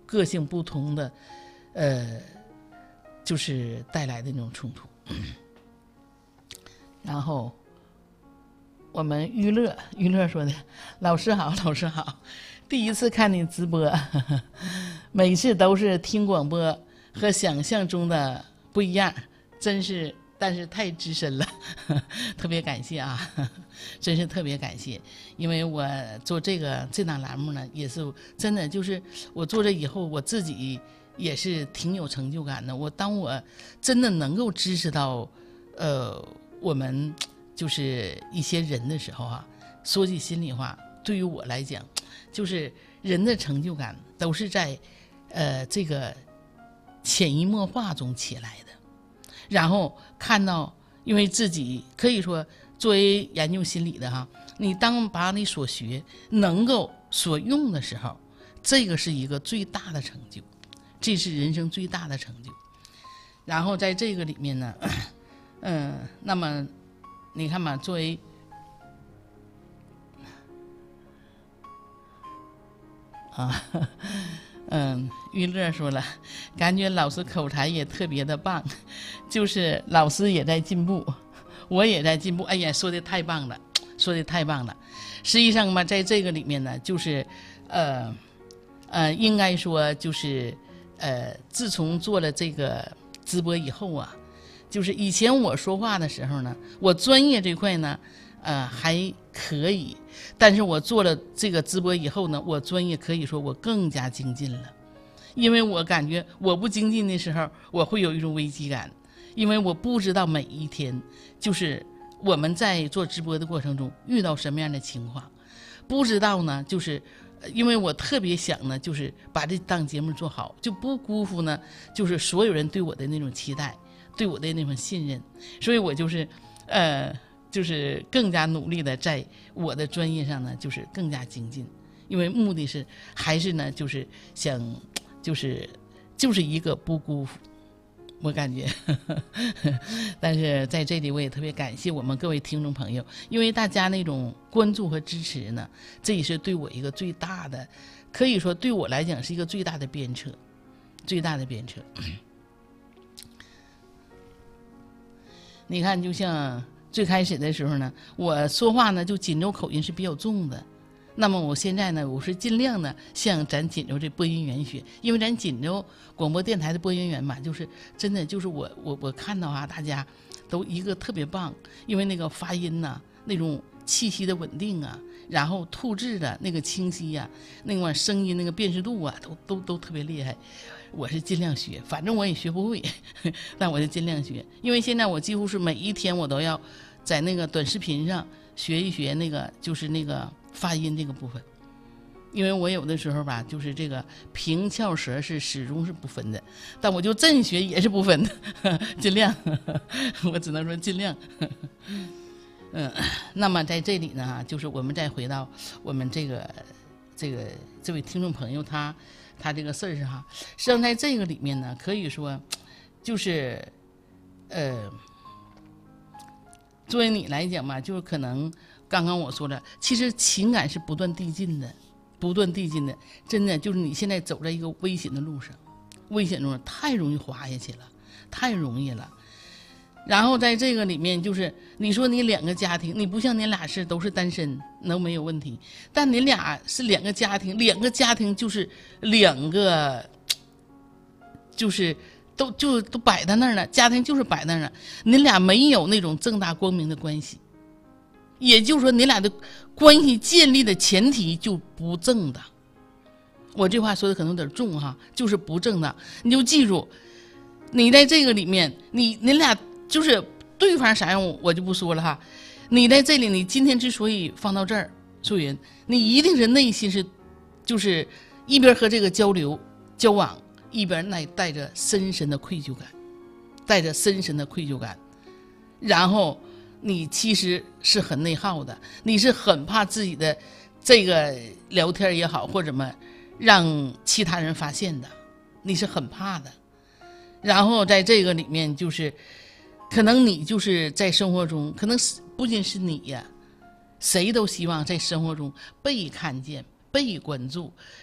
个性不同的就是带来的那种冲突。然后我们娱乐说的，老师好，老师好，第一次看你直播，每次都是听广播，和想象中的不一样，但是太资深了，特别感谢啊，真是特别感谢。因为我做这档栏目呢，也是真的，就是我做这以后，我自己也是挺有成就感的。当我真的能够支持到我们就是一些人的时候啊，说句心里话，对于我来讲，就是人的成就感都是在这个潜移默化中起来的。然后看到，因为自己可以说作为研究心理的哈，你当把你所学能够所用的时候，这个是一个最大的成就，这是人生最大的成就。然后在这个里面呢，那么你看嘛，作为娱乐说了，感觉老师口才也特别的棒，就是老师也在进步，我也在进步。哎呀，说的太棒了，说的太棒了。实际上嘛，在这个里面呢，就是应该说就是自从做了这个直播以后啊，就是以前我说话的时候呢，我专业这块呢还可以，但是我做了这个直播以后呢，我专业可以说我更加精进了。因为我感觉我不精进的时候，我会有一种危机感，因为我不知道每一天就是我们在做直播的过程中遇到什么样的情况，不知道呢，就是因为我特别想呢，就是把这档节目做好，就不辜负呢，就是所有人对我的那种期待，对我的那种信任，所以我就是就是更加努力的在我的专业上呢，就是更加精进，因为目的是还是呢，就是想就是一个不辜负，我感觉但是在这里我也特别感谢我们各位听众朋友，因为大家那种关注和支持呢，这也是对我一个最大的，可以说对我来讲是一个最大的鞭策，最大的鞭策。你看，就像最开始的时候呢，我说话呢就锦州口音是比较重的，那么我现在呢，我是尽量呢向咱锦州这播音员学，因为咱锦州广播电台的播音员嘛，就是真的就是我看到啊，大家都一个特别棒，因为那个发音呐，那种气息的稳定啊，然后吐字的那个清晰呀，那个声音那个辨识度啊，都特别厉害。我是尽量学，反正我也学不会，但我就尽量学，因为现在我几乎是每一天我都要在那个短视频上学一学那个就是那个发音这个部分，因为我有的时候吧，就是这个平翘舌是始终是不分的，但我就真学也是不分的，尽量，我只能说尽量。那么在这里呢，就是我们再回到我们这位听众朋友他这个事儿是哈，实际上在这个里面呢，可以说就是作为你来讲吧，就是可能刚刚我说的，其实情感是不断递进的，真的就是你现在走在一个危险的路上，危险中太容易滑下去了，太容易了。然后在这个里面，就是你说你两个家庭，你不像你俩都是单身，能没有问题？但你俩是两个家庭就是两个，就是都摆在那儿了，家庭就是摆在那儿，你俩没有那种正大光明的关系，也就是说你俩的关系建立的前提就不正当。我这话说的可能有点重哈，就是不正当。你就记住，你在这个里面，你俩。就是对方啥样我就不说了哈，你在这里，你今天之所以放到这儿，素云，你一定是内心是，就是一边和这个交往，一边带着深深的愧疚感，然后你其实是很内耗的，你是很怕自己的这个聊天也好或者什么让其他人发现的，你是很怕的。然后在这个里面就是可能你就是在生活中，可能不仅是你呀，谁都希望在生活中被看见、被关注，